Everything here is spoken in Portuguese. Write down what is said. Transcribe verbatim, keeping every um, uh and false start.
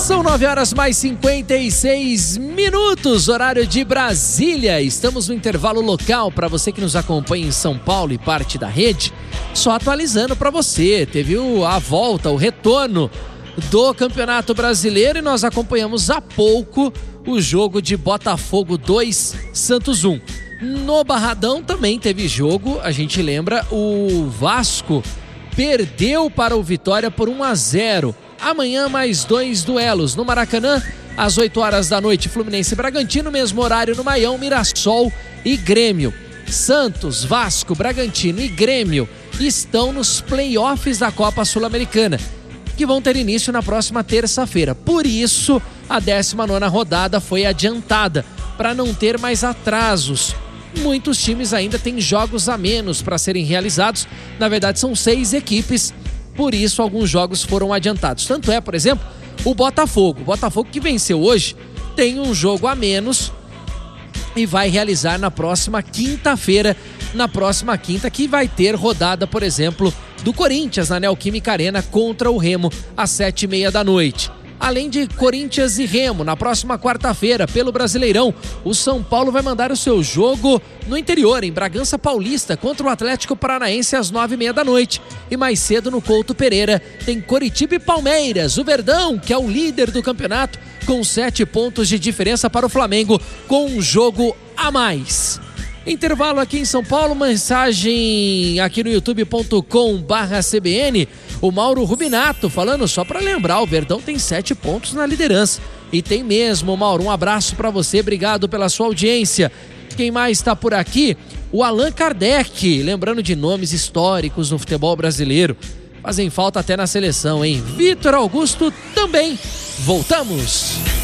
São nove horas mais cinquenta e seis minutos, horário de Brasília. Estamos no intervalo local para você que nos acompanha em São Paulo e parte da rede. Só atualizando para você, teve a volta, o retorno do Campeonato Brasileiro e nós acompanhamos há pouco o jogo de Botafogo dois, Santos um. No Barradão também teve jogo, a gente lembra, o Vasco perdeu para o Vitória por um a zero. Amanhã mais dois duelos no Maracanã, às oito horas da noite, Fluminense e Bragantino, mesmo horário no Maião, Mirassol e Grêmio. Santos, Vasco, Bragantino e Grêmio estão nos playoffs da Copa Sul-Americana, que vão ter início na próxima terça-feira. Por isso, a décima nona rodada foi adiantada, para não ter mais atrasos. Muitos times ainda têm jogos a menos para serem realizados. Na verdade, são seis equipes. Por isso, alguns jogos foram adiantados. Tanto é, por exemplo, o Botafogo. O Botafogo que venceu hoje tem um jogo a menos e vai realizar na próxima quinta-feira. Na próxima quinta, que vai ter rodada, por exemplo, do Corinthians na Neoquímica Arena contra o Remo às sete e meia da noite. Além de Corinthians e Remo, na próxima quarta-feira, pelo Brasileirão, o São Paulo vai mandar o seu jogo no interior, em Bragança Paulista, contra o Atlético Paranaense às nove e meia da noite. E mais cedo, no Couto Pereira, tem Coritiba e Palmeiras. O Verdão, que é o líder do campeonato, com sete pontos de diferença para o Flamengo, com um jogo a mais. Intervalo aqui em São Paulo, mensagem aqui no youtube ponto com barra C B N. O Mauro Rubinato falando, só para lembrar, o Verdão tem sete pontos na liderança. E tem mesmo, Mauro, um abraço para você, obrigado pela sua audiência. Quem mais está por aqui? O Allan Kardec, lembrando de nomes históricos no futebol brasileiro. Fazem falta até na seleção, hein? Vitor Augusto também. Voltamos!